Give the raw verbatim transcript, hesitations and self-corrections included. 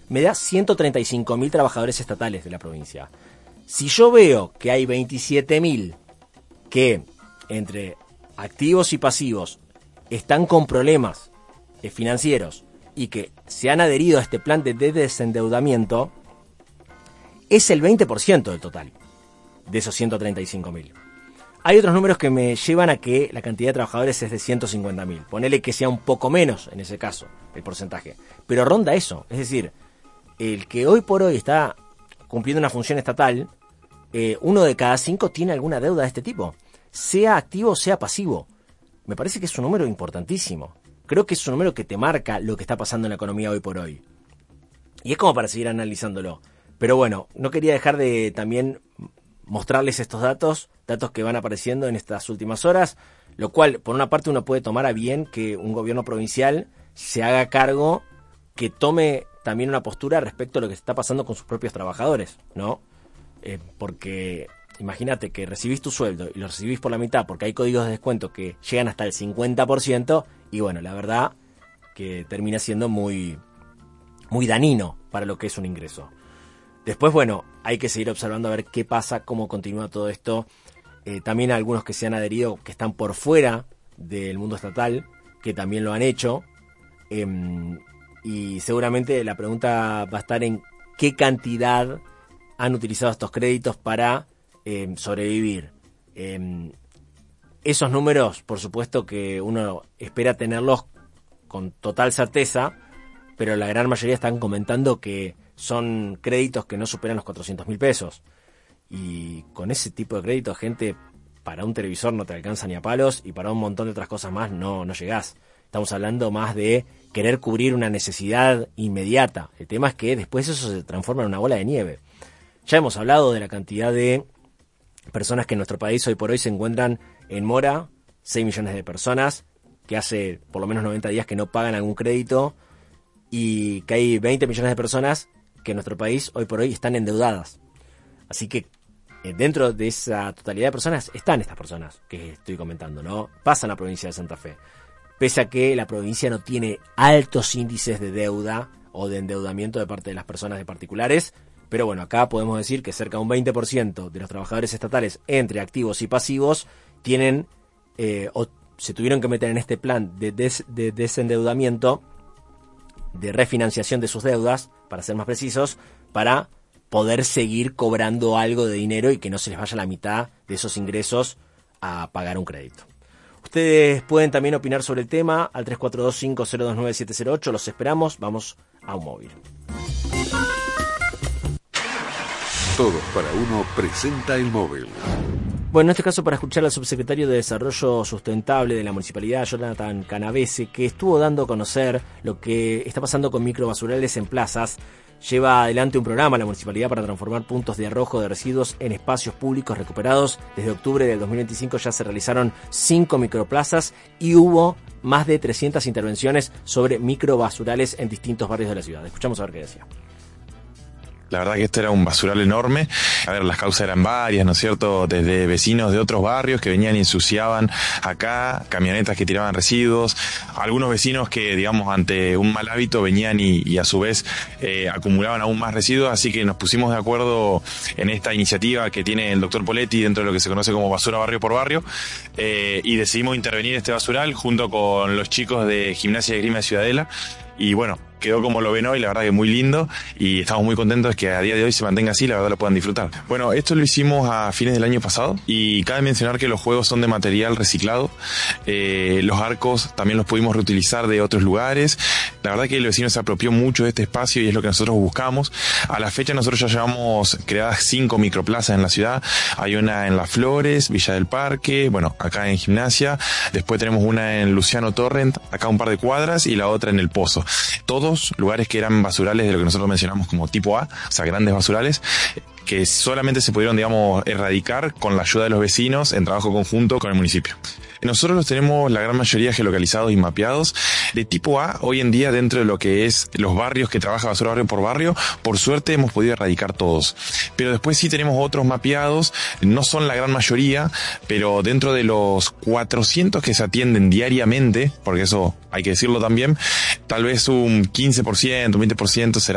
me da ciento treinta y cinco mil trabajadores estatales de la provincia. Si yo veo que hay veintisiete mil que entre activos y pasivos están con problemas eh, financieros y que se han adherido a este plan de desendeudamiento, es el veinte por ciento del total de esos ciento treinta y cinco mil. Hay otros números que me llevan a que la cantidad de trabajadores es de ciento cincuenta mil. Ponele que sea un poco menos en ese caso el porcentaje. Pero ronda eso. Es decir, el que hoy por hoy está cumpliendo una función estatal, eh, uno de cada cinco tiene alguna deuda de este tipo. Sea activo o sea pasivo. Me parece que es un número importantísimo. Creo que es un número que te marca lo que está pasando en la economía hoy por hoy. Y es como para seguir analizándolo. Pero bueno, no quería dejar de también mostrarles estos datos, datos que van apareciendo en estas últimas horas, lo cual, por una parte, uno puede tomar a bien que un gobierno provincial se haga cargo, que tome también una postura respecto a lo que está pasando con sus propios trabajadores, ¿no? Eh, porque imagínate que recibís tu sueldo y lo recibís por la mitad porque hay códigos de descuento que llegan hasta el cincuenta por ciento y bueno, la verdad que termina siendo muy, muy dañino para lo que es un ingreso. Después, bueno, hay que seguir observando a ver qué pasa, cómo continúa todo esto. Eh, también algunos que se han adherido, que están por fuera del mundo estatal, que también lo han hecho. Eh, y seguramente la pregunta va a estar en qué cantidad han utilizado estos créditos para eh, sobrevivir. Eh, esos números, por supuesto que uno espera tenerlos con total certeza, pero la gran mayoría están comentando que son créditos que no superan los cuatrocientos mil pesos. Y con ese tipo de créditos, gente, para un televisor no te alcanza ni a palos y para un montón de otras cosas más no, no llegás. Estamos hablando más de querer cubrir una necesidad inmediata. El tema es que después eso se transforma en una bola de nieve. Ya hemos hablado de la cantidad de personas que en nuestro país hoy por hoy se encuentran en mora, seis millones de personas, que hace por lo menos noventa días que no pagan algún crédito, y que hay veinte millones de personas que en nuestro país hoy por hoy están endeudadas. Así que eh, dentro de esa totalidad de personas están estas personas que estoy comentando, ¿no? Pasan a la provincia de Santa Fe. Pese a que la provincia no tiene altos índices de deuda o de endeudamiento de parte de las personas de particulares, pero bueno, acá podemos decir que cerca de un veinte por ciento de los trabajadores estatales entre activos y pasivos tienen eh, o se tuvieron que meter en este plan de, des, de desendeudamiento, de refinanciación de sus deudas, para ser más precisos, para poder seguir cobrando algo de dinero y que no se les vaya la mitad de esos ingresos a pagar un crédito. Ustedes pueden también opinar sobre el tema al tres cuatro dos cinco cero dos nueve siete cero ocho. Los esperamos. Vamos a un móvil. Todos para uno presenta el móvil. Bueno, en este caso para escuchar al subsecretario de Desarrollo Sustentable de la Municipalidad, Jonathan Canavese, que estuvo dando a conocer lo que está pasando con microbasurales en plazas. Lleva adelante un programa la Municipalidad para transformar puntos de arrojo de residuos en espacios públicos recuperados. Desde octubre del dos mil veinticinco ya se realizaron cinco microplazas y hubo más de trescientas intervenciones sobre microbasurales en distintos barrios de la ciudad. Escuchamos a ver qué decía. La verdad que este era un basural enorme. A ver, las causas eran varias, ¿no es cierto? Desde vecinos de otros barrios que venían y ensuciaban acá, camionetas que tiraban residuos, algunos vecinos que, digamos, ante un mal hábito venían y, y a su vez eh, acumulaban aún más residuos, así que nos pusimos de acuerdo en esta iniciativa que tiene el doctor Poletti dentro de lo que se conoce como basura barrio por barrio, eh, y decidimos intervenir este basural junto con los chicos de Gimnasia de Esgrima de Ciudadela, y bueno, quedó como lo ven hoy, la verdad que muy lindo, y estamos muy contentos de que a día de hoy se mantenga así, la verdad lo puedan disfrutar. Bueno, esto lo hicimos a fines del año pasado y cabe mencionar que los juegos son de material reciclado, eh, los arcos también los pudimos reutilizar de otros lugares. La verdad que el vecino se apropió mucho de este espacio y es lo que nosotros buscamos. A la fecha nosotros ya llevamos creadas cinco microplazas en la ciudad. Hay una en Las Flores, Villa del Parque, bueno, acá en Gimnasia, después tenemos una en Luciano Torrent, acá un par de cuadras, y la otra en El Pozo. Todos lugares que eran basurales de lo que nosotros mencionamos como tipo A, o sea, grandes basurales, que solamente se pudieron, digamos, erradicar con la ayuda de los vecinos en trabajo conjunto con el municipio. Nosotros los tenemos la gran mayoría geolocalizados y mapeados. De tipo A, hoy en día dentro de lo que es los barrios que trabaja basura barrio por barrio, por suerte hemos podido erradicar todos. Pero después sí tenemos otros mapeados, no son la gran mayoría, pero dentro de los cuatrocientos que se atienden diariamente, porque eso hay que decirlo también, tal vez un quince por ciento, un veinte por ciento será